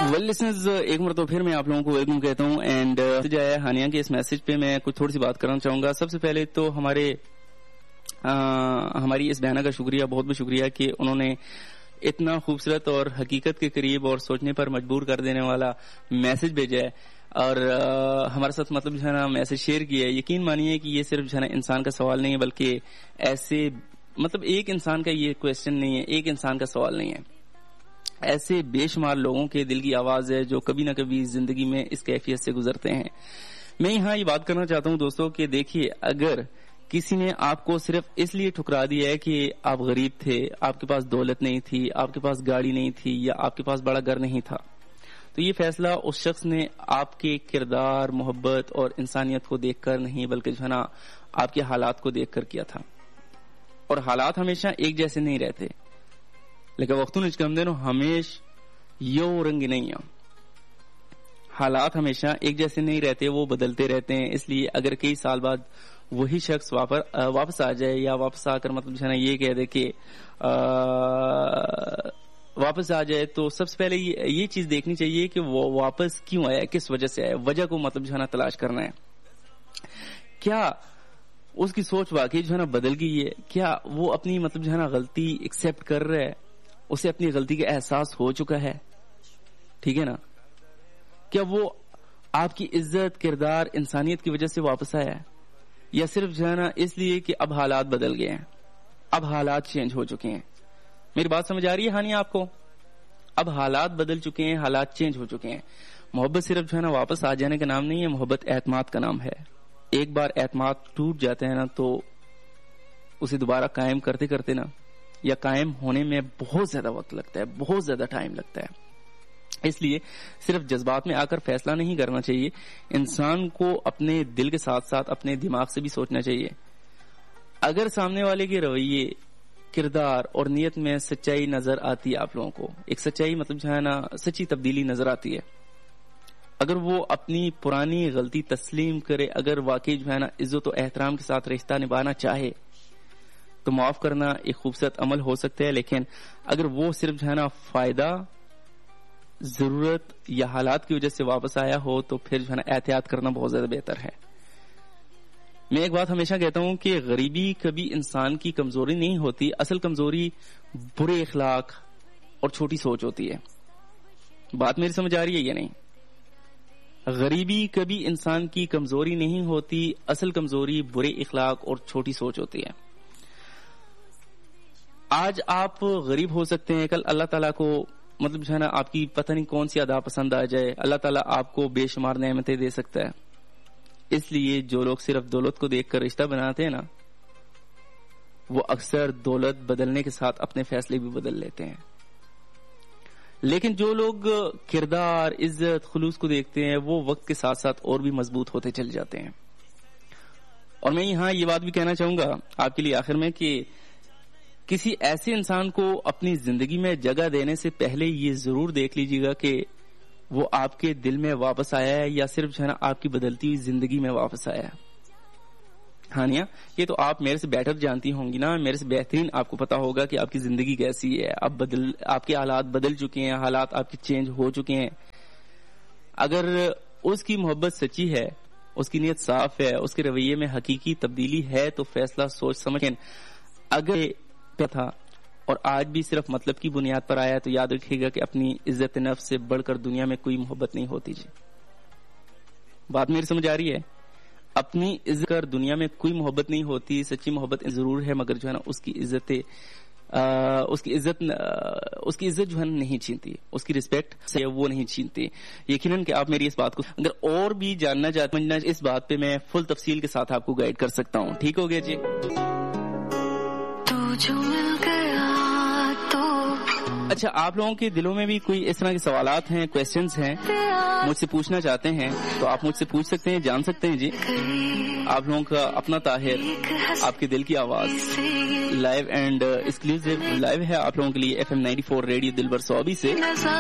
Well listeners, एक मरतबा फिर मैं आप लोगों को वेलकम कहता हूँ एंड जो है हानिया के इस मैसेज पे मैं कुछ थोड़ी सी बात करना चाहूंगा. सबसे पहले तो हमारी इस बहना का शुक्रिया, बहुत बहुत शुक्रिया कि उन्होंने इतना खूबसूरत और हकीकत के करीब और सोचने पर मजबूर कर देने वाला मैसेज भेजा है और हमारे साथ मतलब जो है ना मैसेज शेयर किया है. यकीन मानिए कि ये सिर्फ जो है ना इंसान का सवाल नहीं है, बल्कि ऐसे मतलब एक इंसान का ये क्वेश्चन नहीं है, एक इंसान का सवाल नहीं है, ऐसे बेशुमार लोगों के दिल की आवाज है जो कभी ना कभी जिंदगी में इस कैफियत से गुजरते हैं. मैं यहाँ ये बात करना चाहता हूँ दोस्तों कि देखिए, अगर किसी ने आपको सिर्फ इसलिए ठुकरा दिया है कि आप गरीब थे, आपके पास दौलत नहीं थी, आपके पास गाड़ी नहीं थी या आपके पास बड़ा घर नहीं था, तो ये फैसला उस शख्स ने आपके किरदार, मोहब्बत और इंसानियत को देखकर नहीं, बल्कि जो है ना आपके हालात को देखकर किया था. और हालात हमेशा एक जैसे नहीं रहते, लेकिन वक्तों ने कम देनो हमेश यो रंग नहीं है. हालात हमेशा एक जैसे नहीं रहते, वो बदलते रहते हैं. इसलिए अगर कई साल बाद वही शख्स वापस आ जाए या वापस आकर मतलब जो है ना ये कह दे कि वापस आ जाए, तो सबसे पहले ये चीज देखनी चाहिए कि वो वापस क्यों आया, किस वजह से आया, वजह को मतलब जो है ना तलाश करना है. क्या उसकी सोच वाकई जो है ना बदल गई है? क्या वो अपनी मतलब जो है ना गलती एक्सेप्ट कर रहा है? उसे अपनी गलती का एहसास हो चुका है? ठीक है ना? क्या वो आपकी इज्जत, किरदार, इंसानियत की वजह से वापस आया है, या सिर्फ जो है ना इसलिए कि अब हालात बदल गए हैं, अब हालात चेंज हो चुके हैं? मेरी बात समझ आ रही है हानिया आपको? अब हालात बदल चुके हैं, हालात चेंज हो चुके हैं. मोहब्बत सिर्फ जो है ना वापस आ जाने का नाम नहीं है, मोहब्बत एतमाद का नाम है. एक बार एतमाद टूट जाते हैं ना, तो उसे दोबारा कायम करते करते ना या कायम होने में बहुत ज्यादा वक्त लगता है, बहुत ज्यादा टाइम लगता है. इसलिए सिर्फ जज्बात में आकर फैसला नहीं करना चाहिए, इंसान को अपने दिल के साथ साथ अपने दिमाग से भी सोचना चाहिए. अगर सामने वाले के रवैये, किरदार और नियत में सच्चाई नजर आती है, आप लोगों को एक सच्चाई मतलब जो है ना सच्ची तब्दीली नजर आती है, अगर वो अपनी पुरानी गलती तस्लीम करे, अगर वाकई जो है ना इज्जत और एहतराम के साथ रिश्ता निभाना चाहे, तो माफ करना एक खूबसूरत अमल हो सकता है. लेकिन अगर वो सिर्फ जो है ना फायदा, जरूरत या हालात की वजह से वापस आया हो, तो फिर जो है ना एहतियात करना बहुत ज्यादा बेहतर है. मैं एक बात हमेशा कहता हूं कि गरीबी कभी इंसान की कमजोरी नहीं होती, असल कमजोरी बुरे इखलाक और छोटी सोच होती है. बात मेरी समझ आ रही है या नहीं? गरीबी कभी इंसान की कमजोरी नहीं होती, असल कमजोरी बुरे इखलाक और छोटी सोच होती है. आज आप गरीब हो सकते हैं, कल अल्लाह ताला को मतलब जो है ना आपकी पता नहीं कौन सी अदा पसंद आ जाए, अल्लाह ताला आपको बेशुमार नेमतें दे सकता है. इसलिए जो लोग सिर्फ दौलत को देखकर रिश्ता बनाते हैं ना, वो अक्सर दौलत बदलने के साथ अपने फैसले भी बदल लेते हैं. लेकिन जो लोग किरदार, इज्जत, खुलूस को देखते हैं, वो वक्त के साथ साथ और भी मजबूत होते चले जाते हैं. और मैं यहाँ ये बात भी कहना चाहूंगा आपके लिए आखिर में कि किसी ऐसे इंसान को अपनी जिंदगी में जगह देने से पहले ये जरूर देख लीजिएगा कि वो आपके दिल में वापस आया है या सिर्फ जो है ना आपकी बदलती हुई जिंदगी में वापस आया है. हानिया, ये तो आप मेरे से बेटर जानती होंगी ना, मेरे से बेहतरीन आपको पता होगा कि आपकी जिंदगी कैसी है. अब आपके हालात बदल चुके हैं, हालात आपके चेंज हो चुके हैं. अगर उसकी मोहब्बत सच्ची है, उसकी नीयत साफ है, उसके रवैये में हकीकी तब्दीली है, तो फैसला सोच समझ के. अगर था और आज भी सिर्फ मतलब की बुनियाद पर आया, तो याद रखिएगा कि अपनी इज्जत नफ्स से बढ़कर दुनिया में कोई मोहब्बत नहीं होती. जी, बात मेरी समझ आ रही है? अपनी इज्जत कर दुनिया में कोई मोहब्बत नहीं होती. सच्ची मोहब्बत जरूर है, मगर जो है ना उसकी इज्जत जो है नहीं छीनती, उसकी रिस्पेक्ट से वो नहीं छीनती. यकीनन कि आप मेरी इस बात को अगर और भी जानना चाहते हैं, इस बात पे मैं फुल तफसील के साथ आपको गाइड कर सकता हूँ. ठीक हो गया जी? जो मिल गया तो अच्छा, आप लोगों के दिलों में भी कोई इस तरह के सवालात हैं, क्वेश्चंस हैं, मुझसे पूछना चाहते हैं, तो आप मुझसे पूछ सकते हैं, जान सकते हैं. जी, आप लोगों का अपना ताहिर, आपके दिल की आवाज लाइव एंड एक्सक्लूसिव लाइव है आप लोगों के लिए FM 94 रेडियो दिलबर 120 से.